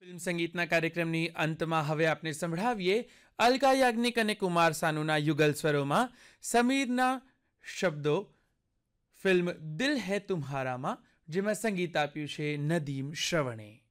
Film સંગીતના કાર્યક્રમની અંતમાં હવે આપણે સંભળાવીએ અલકા યાજ્ઞિક અને કુમાર સાનુના યુગલ સ્વરોમાં સમીરના શબ્દો ફિલ્મ દિલ હૈ તુમ્હારામાં, જેમાં સંગીત આપ્યું છે નદીમ શ્રવણે.